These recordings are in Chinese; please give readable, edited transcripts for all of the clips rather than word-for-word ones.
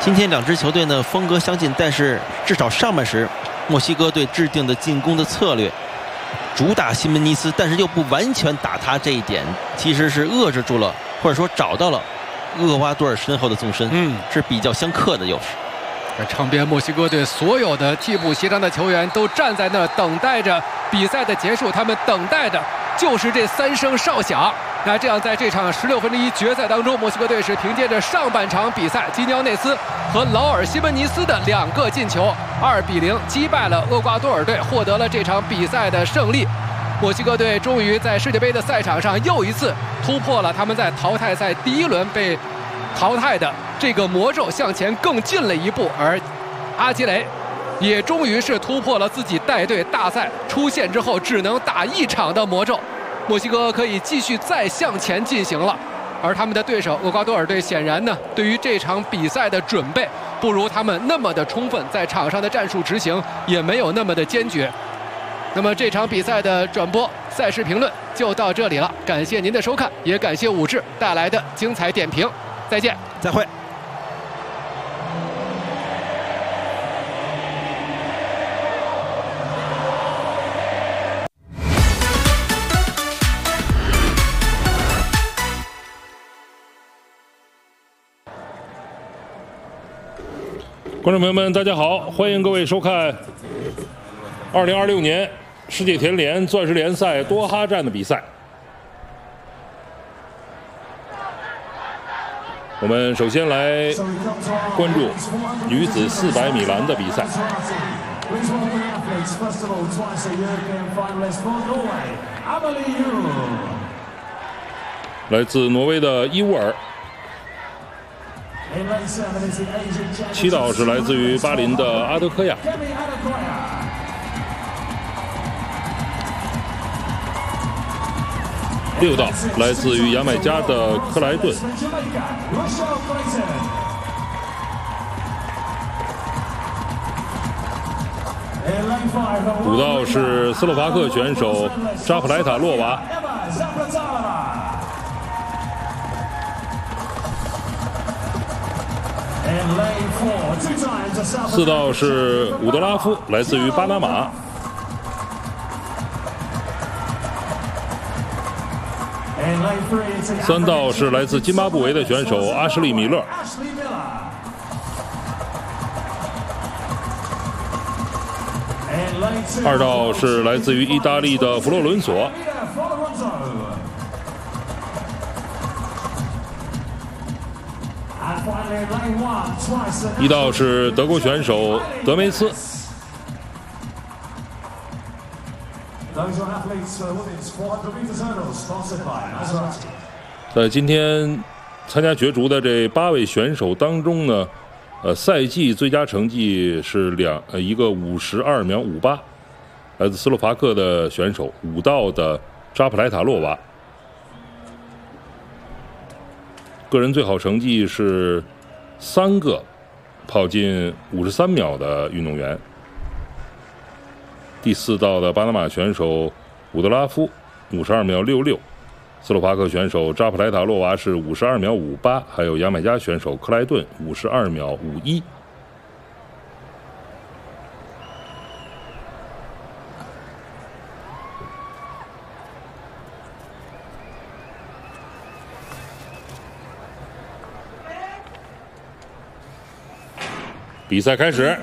今天两支球队呢风格相近，但是至少上半时，墨西哥队制定的进攻的策略，主打西门尼斯，但是又不完全打他这一点，其实是遏制住了，或者说找到了厄瓜多尔身后的纵深，是比较相克的优势。 场边墨西哥队所有的替补协商的球员都站在那儿等待着比赛的结束，他们等待的就是这3声哨响。那这样在这场16分之一决赛当中，墨西哥队是凭借着上半场比赛基尼奥内斯和劳尔西门尼斯的2个进球，2-0击败了厄瓜多尔队，获得了这场比赛的胜利。墨西哥队终于在世界杯的赛场上又一次突破了他们在淘汰赛第1轮被淘汰的这个魔咒，向前更进了一步，而阿基雷也终于是突破了自己带队大赛出线之后只能打1场的魔咒，墨西哥可以继续再向前进行了。而他们的对手厄瓜多尔队显然呢，对于这场比赛的准备不如他们那么的充分，在场上的战术执行也没有那么的坚决。那么这场比赛的转播、赛事评论就到这里了，感谢您的收看，也感谢武志带来的精彩点评。再见， 再会。 观众朋友们，大家好，欢迎各位收看2026年世界田联钻石联赛多哈站的比赛。我们首先来关注女子400米栏的比赛。来自挪威的伊乌尔，7道是来自于巴林的阿德科亚，6道来自于牙买加的克莱顿，5道是斯洛伐克选手扎普莱塔洛娃，4道是伍德拉夫，来自于巴拿马，3道是来自津巴布韦的选手阿什利·米勒，2道是来自于意大利的弗洛伦索，1道是德国选手德梅斯。在今天参加角逐的这8位选手当中呢，赛季最佳成绩是一个52秒58，来自斯洛伐克的选手5道的扎普莱塔洛娃，个人最好成绩是3个跑进53秒的运动员。第4道的巴拿马选手伍德拉夫52秒66，斯洛伐克选手扎普莱塔洛娃是52秒58，还有牙买加选手克莱顿52秒51。比赛开始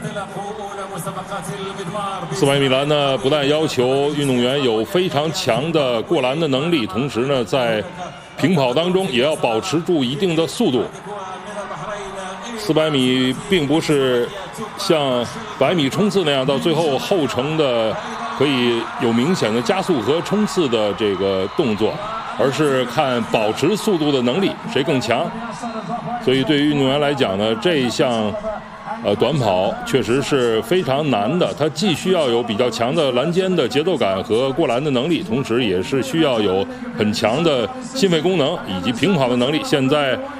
，400米栏呢，不但要求运动员有非常强的过栏的能力，同时呢，在平跑当中也要保持住一定的速度。400米并不是像100米冲刺那样到最后后程的可以有明显的加速和冲刺的这个动作，而是看保持速度的能力谁更强。所以对于运动员来讲呢，这一项短跑确实是非常难的，它既需要有比较强的栏间的节奏感和过栏的能力，同时也是需要有很强的心肺功能以及平跑的能力。现在